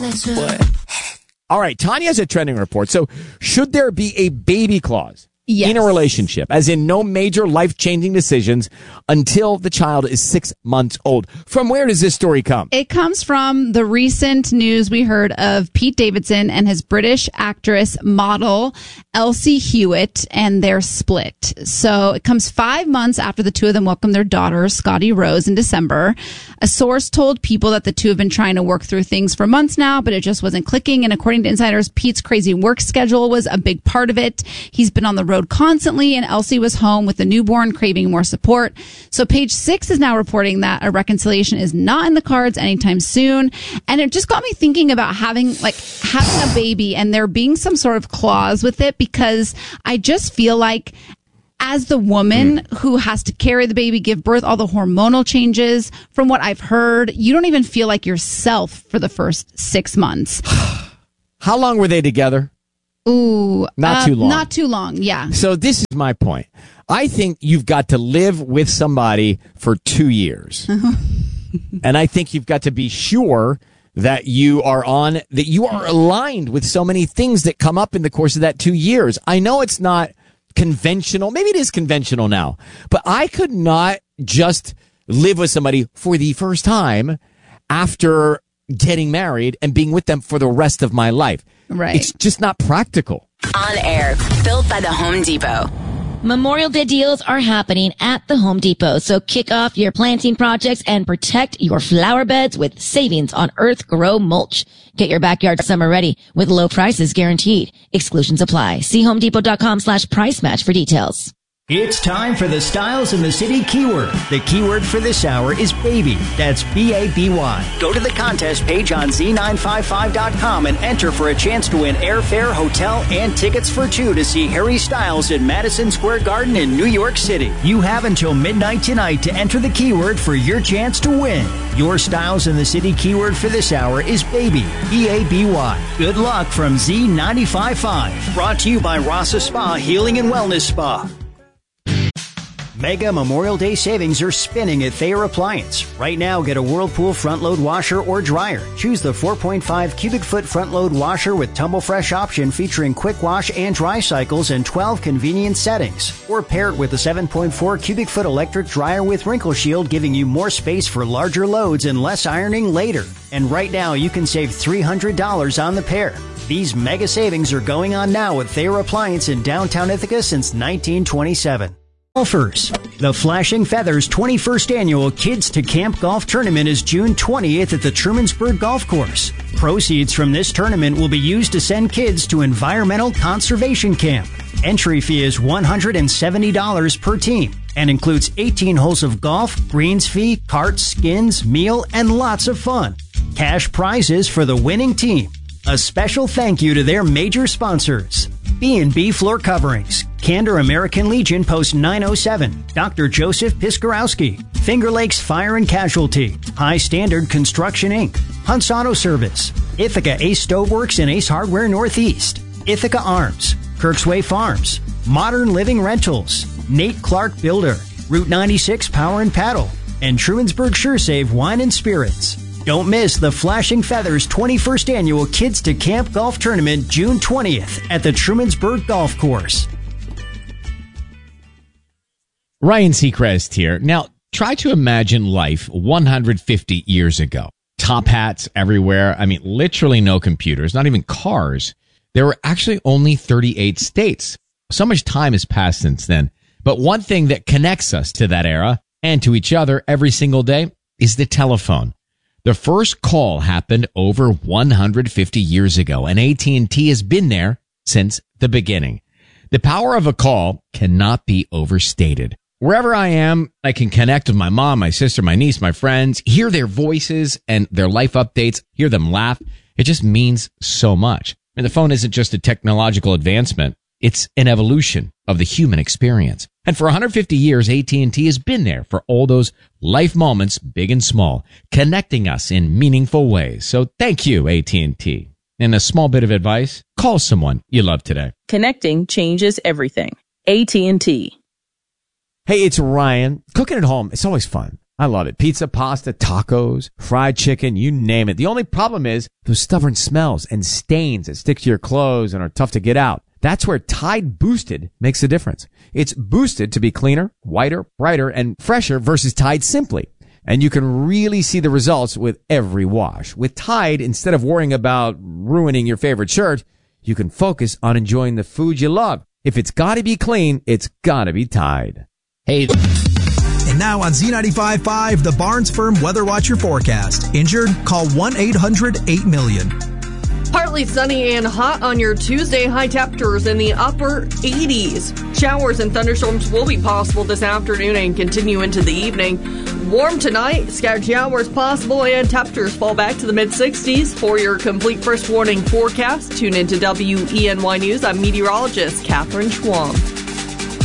What? All right, Tanya has a trending report. So should there be a baby clause in a relationship, as in no major life-changing decisions until the child is 6 months old? From where does this story come? It comes from the recent news we heard of Pete Davidson and his British actress model Elsie Hewitt and their split. So it comes 5 months after the two of them welcomed their daughter, Scotty Rose, in December. A source told People that the two have been trying to work through things for months now, but it just wasn't clicking. And according to insiders, Pete's crazy work schedule was a big part of it. He's been on the road constantly, and Elsie was home with the newborn craving more support. So Page Six is now reporting that a reconciliation is not in the cards anytime soon. And it just got me thinking about having a baby and there being some sort of clause with it, because I just feel like as the woman who has to carry the baby, give birth, all the hormonal changes, from what I've heard, you don't even feel like yourself for the first 6 months. How long were they together? Ooh. Not too long. Not too long, yeah. So this is my point. I think you've got to live with somebody for 2 years. And I think you've got to be sure that you are aligned with so many things that come up in the course of that 2 years. I know it's not conventional. Maybe it is conventional now, but I could not just live with somebody for the first time after getting married and being with them for the rest of my life. Right. It's just not practical. On Air, built by the Home Depot. Memorial Day deals are happening at the Home Depot, so kick off your planting projects and protect your flower beds with savings on Earth Grow mulch. Get your backyard summer ready with low prices guaranteed. Exclusions apply. See homedepot.com/price match for details. It's time for the Styles in the City keyword. The keyword for this hour is baby. That's B-A-B-Y. Go to the contest page on Z955.com and enter for a chance to win airfare, hotel, and tickets for two to see Harry Styles in Madison Square Garden in New York City. You have until midnight tonight to enter the keyword for your chance to win. Your Styles in the City keyword for this hour is baby. B-A-B-Y. Good luck from Z955. Brought to you by Rasa Spa Healing and Wellness Spa. Mega Memorial Day savings are spinning at Thayer Appliance. Right now, get a Whirlpool front-load washer or dryer. Choose the 4.5 cubic foot front-load washer with tumble fresh option featuring quick wash and dry cycles and 12 convenient settings. Or pair it with the 7.4 cubic foot electric dryer with wrinkle shield, giving you more space for larger loads and less ironing later. And right now, you can save $300 on the pair. These mega savings are going on now at Thayer Appliance in downtown Ithaca since 1927. Golfers. The Flashing Feathers 21st Annual Kids to Camp Golf Tournament is June 20th at the Trumansburg Golf Course. Proceeds from this tournament will be used to send kids to Environmental Conservation Camp. Entry fee is $170 per team and includes 18 holes of golf, greens fee, carts, skins, meal, and lots of fun. Cash prizes for the winning team. A special thank you to their major sponsors: B&B Floor Coverings, Candor American Legion Post 907, Dr. Joseph Piskarowski, Finger Lakes Fire and Casualty, High Standard Construction Inc., Hunt's Auto Service, Ithaca Ace Stoveworks and Ace Hardware Northeast, Ithaca Arms, Kirksway Farms, Modern Living Rentals, Nate Clark Builder, Route 96 Power and Paddle, and Trumansburg SureSave Wine and Spirits. Don't miss the Flashing Feathers 21st Annual Kids to Camp Golf Tournament June 20th at the Trumansburg Golf Course. Ryan Seacrest here. Now, try to imagine life 150 years ago. Top hats everywhere. I mean, literally no computers, not even cars. There were actually only 38 states. So much time has passed since then. But one thing that connects us to that era and to each other every single day is the telephone. The first call happened over 150 years ago, and AT&T has been there since the beginning. The power of a call cannot be overstated. Wherever I am, I can connect with my mom, my sister, my niece, my friends, hear their voices and their life updates, hear them laugh. It just means so much. And the phone isn't just a technological advancement. It's an evolution of the human experience. And for 150 years, AT&T has been there for all those life moments, big and small, connecting us in meaningful ways. So thank you, AT&T. And a small bit of advice, call someone you love today. Connecting changes everything. AT&T. Hey, it's Ryan. Cooking at home, it's always fun. I love it. Pizza, pasta, tacos, fried chicken, you name it. The only problem is those stubborn smells and stains that stick to your clothes and are tough to get out. That's where Tide Boosted makes a difference. It's boosted to be cleaner, whiter, brighter, and fresher versus Tide Simply. And you can really see the results with every wash. With Tide, instead of worrying about ruining your favorite shirt, you can focus on enjoying the food you love. If it's gotta be clean, it's gotta be Tide. Hey. And now on Z95.5, the Barnes Firm Weather Watcher forecast. Injured? Call 1-800-8-MILLION. Partly sunny and hot on your Tuesday. High temperatures in the upper 80s. Showers and thunderstorms will be possible this afternoon and continue into the evening. Warm tonight, scattered showers possible, and temperatures fall back to the mid-60s. For your complete first warning forecast, tune into WENY News. I'm meteorologist Catherine Schwam.